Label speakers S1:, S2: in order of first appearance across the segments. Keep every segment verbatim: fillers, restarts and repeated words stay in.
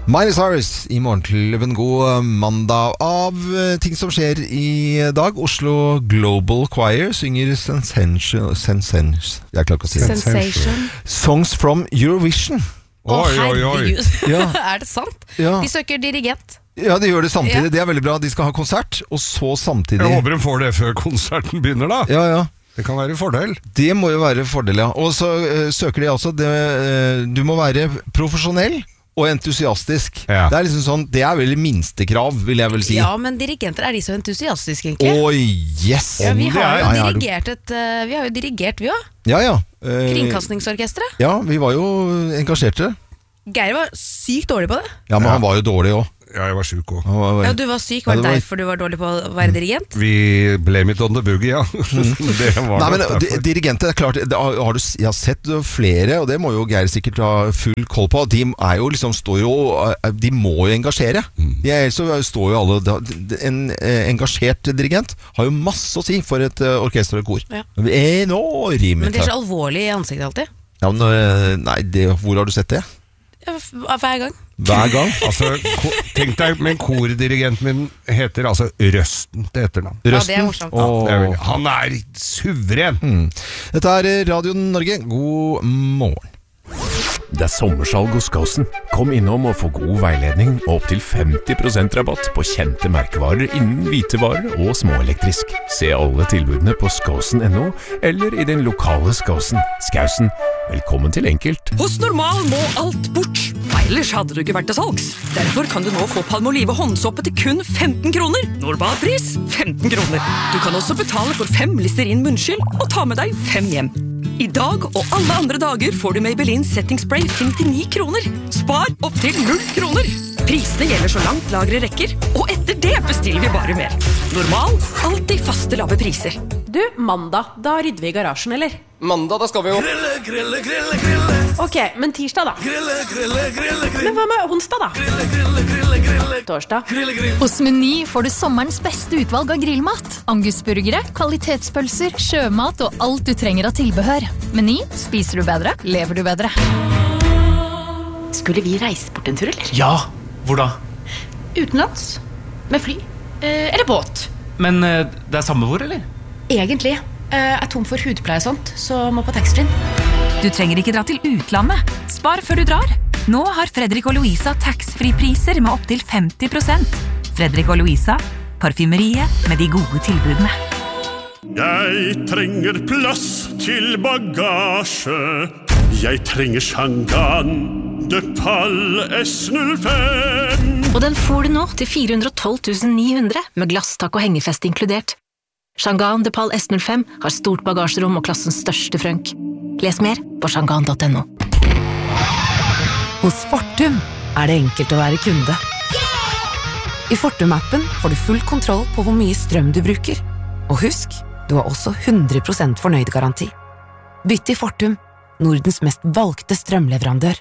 S1: Miley Cyrus i Morgenklubben. God mandag. Av ting som skjer i dag, Oslo Global Choir synger Sensation, Sensation, jeg klarer ikke å si det.
S2: Sensation.
S1: Songs from Eurovision.
S2: Å, herregud.
S1: Ja.
S2: Er det sant?
S1: Ja.
S2: De søker dirigent.
S1: Ja, de gjør det samtidig.
S2: Ja.
S1: Det er veldig bra. De skal ha konsert, og så samtidig.
S3: Jeg håper de får det før konserten begynner da.
S1: Ja, ja.
S3: Det kan være fordel.
S1: Det må jo være fordel, ja. Og så uh, søker de altså det, uh, du må være profesjonell og entusiastisk. Ja. Det er liksom sånn, det er vel minstekrav, vil jeg vel si.
S2: Ja, men dirigenter, er de så entusiastiske egentlig?
S1: Åh, yes!
S2: Ja, vi har jo
S1: ja, ja,
S2: dirigert et, uh, vi har jo dirigert vi også.
S1: Ja, ja. Uh,
S2: Kringkastingsorkestret.
S1: Ja, vi var jo engasjerte.
S2: Geir var sykt dårlig på det.
S1: Ja, men ja. Han var jo dårlig også.
S3: Ja, jeg var syk også.
S2: Ja, du var syk, var det derfor du var dårlig på å være dirigent?
S3: Vi blame it on the boogie, ja. Det var
S1: Nei, men dirigenter, det er klart, det har du, jeg har sett flere, og det må jo Geir sikkert ha full koll på. De er jo liksom, står jo, de må jo engasjere. De er, så står jo alle, en engasjert dirigent har jo masse å si for et orkester og kor. Ja. Enormt.
S2: Men det er så alvorlig i ansiktet alltid.
S1: Ja, men, nei, det, hvor har du sett det?
S2: Hver gang.
S1: Hver gang?
S3: Altså, tenk deg, men kordirigenten min heter altså Røsten til etternavn.
S1: Røsten?
S2: Ja, det er morsomt.
S1: Og...
S3: Ja, er han er suveren.
S1: Mm. Dette er Radio Norge. God morgen.
S4: Det er sommersalg hos Skåsen. Kom innom og få god veiledning og opp til femti prosent rabatt på kjente merkevarer innen hvitevarer og småelektrisk. Se alle tilbudene på skåsen punktum no eller i den lokale Skåsen. Skåsen, velkommen til enkelt.
S5: Hos Normal må alt bort. Ellers hadde du ikke vært til salgs. Derfor kan du nå få Palmolive håndsoppe til kun femten kroner. Normalpris femten kroner. Du kan også betale for fem Listerin munnskyld og ta med deg fem hjem. I dag og alle andre dager får du Maybelline Setting Spray til nittini kroner. Spar opp til null kroner. Prisene gjelder så langt lagre rekker, og etter det bestiller vi bare mer. Normal, alltid faste lave priser.
S6: Du, mandag, da rydder vi i garasjen, eller?
S7: Mandag, da skal vi jo
S6: Grille, grille, grille, grille. Ok, men tirsdag da? Grille, grille, grille, grille. Men hva med onsdag da? Grille, grille, grille, grille. Torsdag? Grille, grille.
S8: Hos Meny får du sommerens beste utvalg av grillmat. Angusburgere, kvalitetspølser, sjømat og alt du trenger av tilbehør. Meny, spiser du bedre, lever du bedre.
S6: Skulle vi reise bort en tur, eller?
S9: Ja, hvor da?
S6: Utenlands. Med fly. Eh, eller båt.
S9: Men eh, det er samme hvor, eller?
S6: Egentlig. Jeg er tom for hudpleie og sånt, så må på taxfree.
S10: Du trenger ikke dra til utlandet. Spar før du drar. Nå har Fredrik og Louisa tax-free-priser med opp til femti prosent. Fredrik og Louisa, parfymeriet med de gode tilbudene.
S11: Jeg trenger plass til bagasje. Jeg trenger Shangan de Pal S null fem.
S12: Og den får du nå til fire hundre og tolv tusen ni hundre med glasstak og hengefeste inkludert. Shangan de Pal S null fem har stort bagasjerom og klassens største frønk. Les mer på shangan punktum no.
S13: Hos Fortum er det enkelt å være kunde. I Fortum-appen får du full kontroll på hvor mye strøm du bruker. Og husk, du har også hundre prosent fornøyd garanti. Bytt til Fortum, Nordens mest valgte strømleverandør.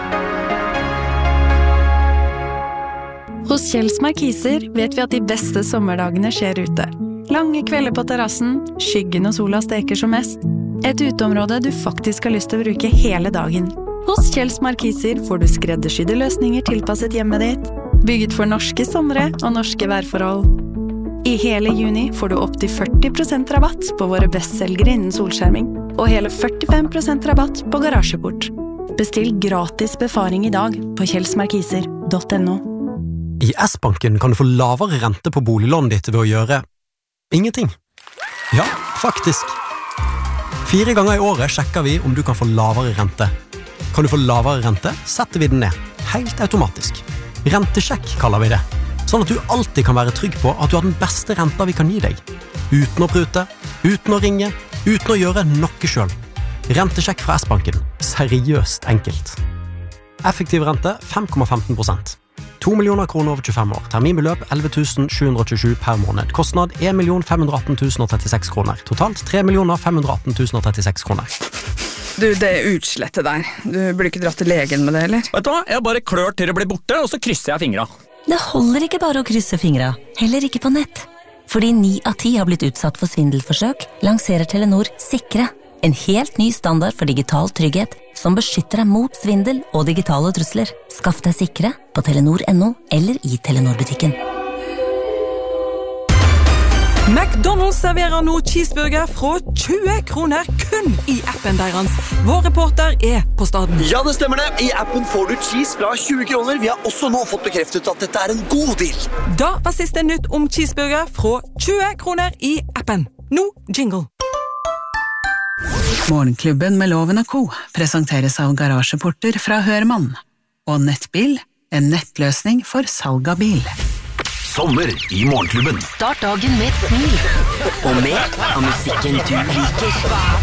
S14: Hos Kjells Markiser vet vi at de beste sommerdagene skjer ute. Lange kvelder på terrassen, skyggen og sola steker som mest. Et uteområde du faktisk har lyst til å bruke hele dagen. Hos Kjells Markiser får du skreddersydde løsninger tilpasset hjemmet ditt, bygget for norske sommere og norske værforhold. I hele juni får du opp til førti prosent rabatt på våre bestselgere innen solskjerming, og hele førtifem prosent rabatt på garasjeport. Bestill gratis befaring i dag på kjellsmarkiser punktum no.
S15: I S-banken kan du få lavere rente på boliglånet ditt ved å gjøre ingenting. Ja, faktisk. Fire ganger i året sjekker vi om du kan få lavere rente. Kan du få lavere rente, setter vi den ned. Helt automatisk. Rentesjekk kaller vi det. Sånn at du alltid kan være trygg på at du har den beste renta vi kan gi deg. Uten å prute, uten å ringe, uten å gjøre noe selv. Rentesjekk fra S-banken. Seriøst enkelt. Effektiv rente fem komma femten prosent. to millioner kroner over tjuefem år. Terminbeløp elleve tusen sju hundre og tjuesju per måned. Kostnad en million fem hundre og atten tusen og trettiseks kroner. Totalt tre millioner fem hundre og atten tusen og trettiseks kroner.
S16: Du, det er utslettet der. Du burde ikke dratt til legen med det, eller?
S17: Vet du hva? Jeg bare klør til det blir borte, og så krysser jeg fingra.
S18: Det holder ikke bare å krysse fingra. Heller ikke på nett. Fordi ni av ti har blitt utsatt for svindelforsøk, lanserer Telenor Sikre. En helt ny standard for digital trygghet som beskytter deg mot svindel og digitale trusler. Skaff deg sikre på telenor punktum no eller i Telenor-butikken.
S5: McDonald's serverer nå cheeseburger fra tjue kroner kun i appen deres. Vår reporter er på staden.
S7: Ja, det stemmer det. I appen får du cheese fra tjue kroner. Vi har også nå fått bekreftet at dette er en god deal.
S5: Da var siste nytt om cheeseburger fra tjue kroner i appen. Nå jingle.
S19: Morgenklubben med Loven og Co. presenteres av garasjeporter fra Hørmann. Og Nettbil, en nettløsning for salg av bil.
S7: Sommer i Morgenklubben.
S18: Start dagen med et smil.
S7: Og med av musikken du liker.